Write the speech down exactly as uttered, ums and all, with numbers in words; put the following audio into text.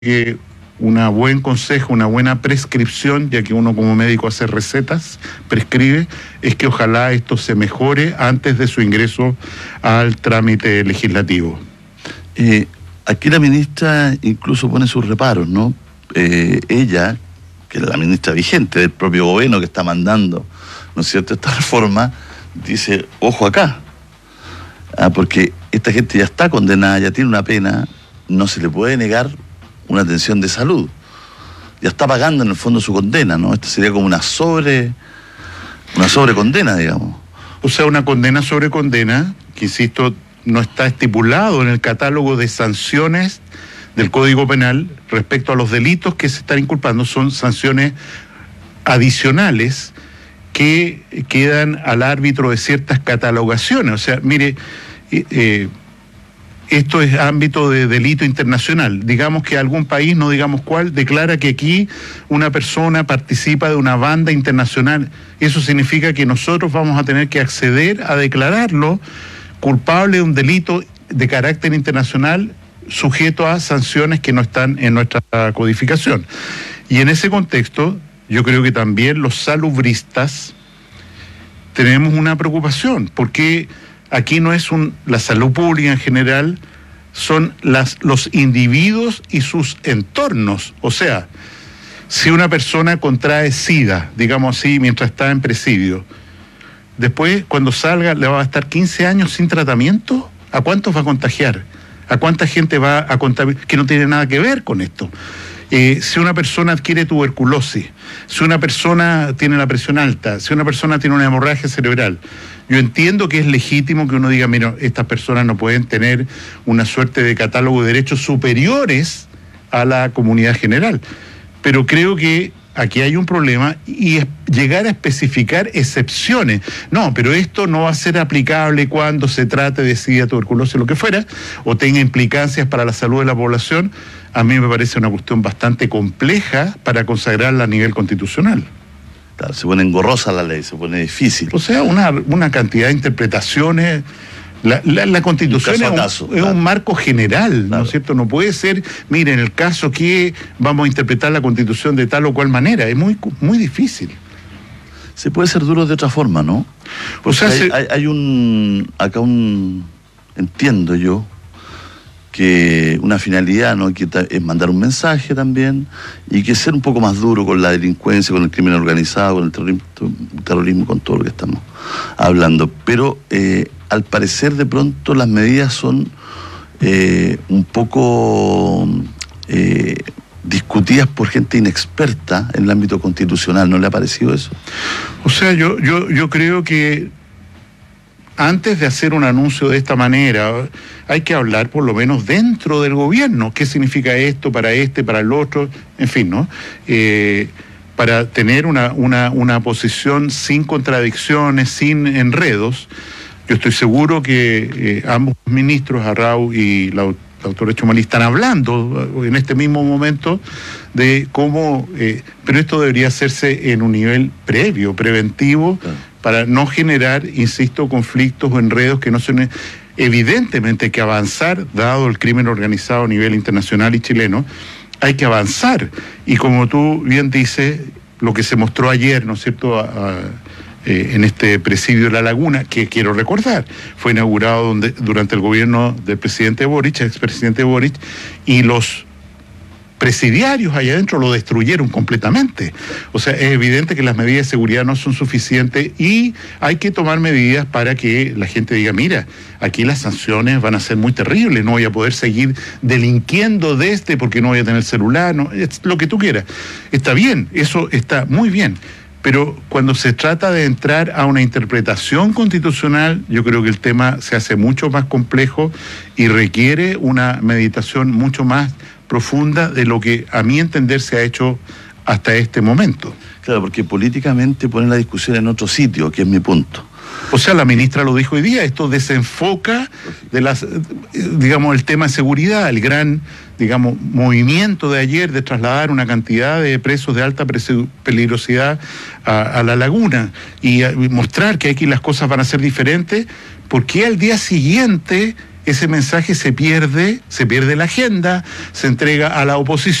que una buen consejo, una buena prescripción, ya que uno como médico hace recetas, prescribe, es que ojalá esto se mejore antes de su ingreso al trámite legislativo. Eh, aquí la ministra incluso pone sus reparos, ¿no? Eh, ella, que es la ministra vigente del propio gobierno que está mandando, ¿no es cierto?, esta reforma, dice, ojo acá, ah, porque esta gente ya está condenada, ya tiene una pena, no se le puede negar una atención de salud. Ya está pagando en el fondo su condena, ¿no? Esto sería como una sobre, una sobrecondena, digamos. O sea, una condena sobre condena, que insisto, no está estipulado en el catálogo de sanciones del Código Penal respecto a los delitos que se están inculpando, son sanciones adicionales que quedan al árbitro de ciertas catalogaciones. O sea, mire, eh, eh, esto es ámbito de delito internacional. Digamos que algún país, no digamos cuál, declara que aquí una persona participa de una banda internacional. Eso significa que nosotros vamos a tener que acceder a declararlo culpable de un delito de carácter internacional sujeto a sanciones que no están en nuestra codificación. Y en ese contexto, yo creo que también los salubristas tenemos una preocupación, porque aquí no es un, la salud pública en general, son las, los individuos y sus entornos. O sea, si una persona contrae SIDA, digamos así, mientras está en presidio, después cuando salga le va a estar quince años sin tratamiento, ¿a cuántos va a contagiar? ¿A cuánta gente va a contaminar? Que no tiene nada que ver con esto. Eh, si una persona adquiere tuberculosis, si una persona tiene la presión alta, si una persona tiene una hemorragia cerebral, yo entiendo que es legítimo que uno diga, mira, estas personas no pueden tener una suerte de catálogo de derechos superiores a la comunidad general, pero creo que aquí hay un problema y es llegar a especificar excepciones. No, pero esto no va a ser aplicable cuando se trate de SIDA, tuberculosis, lo que fuera, o tenga implicancias para la salud de la población. A mí me parece una cuestión bastante compleja para consagrarla a nivel constitucional. Claro, se pone engorrosa la ley, se pone difícil. O sea, una, una cantidad de interpretaciones. La, la, la Constitución es, un, caso, es claro. un marco general, claro. ¿no es cierto? No puede ser, mire, en el caso que vamos a interpretar la Constitución de tal o cual manera, es muy, muy difícil. Se puede ser duro de otra forma, ¿no? Porque o sea, hay, se... hay, hay un, acá un, entiendo yo, que una finalidad, ¿no?, que es mandar un mensaje también y que ser un poco más duro con la delincuencia, con el crimen organizado, con el terrorismo, terrorismo con todo lo que estamos hablando. Pero eh, al parecer de pronto las medidas son eh, un poco eh, discutidas por gente inexperta en el ámbito constitucional. ¿No le ha parecido eso? O sea, yo, yo, yo creo que antes de hacer un anuncio de esta manera, hay que hablar por lo menos dentro del gobierno. ¿Qué significa esto para este, para el otro? En fin, ¿no? Eh, para tener una, una, una posición sin contradicciones, sin enredos. Yo estoy seguro que eh, ambos ministros, Arrau y la, la doctora Chumalí, están hablando en este mismo momento de cómo... Eh, pero esto debería hacerse en un nivel previo, preventivo, claro, para no generar, insisto, conflictos o enredos que no son... Evidentemente hay que avanzar, dado el crimen organizado a nivel internacional y chileno, hay que avanzar. Y como tú bien dices, lo que se mostró ayer, ¿no es cierto?, a, a, eh, en este presidio de La Laguna, que quiero recordar, fue inaugurado donde, durante el gobierno del presidente Boric, expresidente Boric, y los presidiarios allá adentro lo destruyeron completamente. O sea, es evidente que las medidas de seguridad no son suficientes y hay que tomar medidas para que la gente diga, mira, aquí las sanciones van a ser muy terribles, no voy a poder seguir delinquiendo desde porque no voy a tener celular, no, es lo que tú quieras. Está bien, eso está muy bien, pero cuando se trata de entrar a una interpretación constitucional, yo creo que el tema se hace mucho más complejo y requiere una meditación mucho más profunda de lo que a mi entender se ha hecho hasta este momento. Claro, porque políticamente ponen la discusión en otro sitio, que es mi punto. O sea, la ministra lo dijo hoy día, esto desenfoca de las, digamos, el tema de seguridad, el gran, digamos, movimiento de ayer de trasladar una cantidad de presos de alta peligrosidad a, a La Laguna y, a, y mostrar que aquí las cosas van a ser diferentes, porque al día siguiente ese mensaje se pierde, se pierde la agenda, se entrega a la oposición.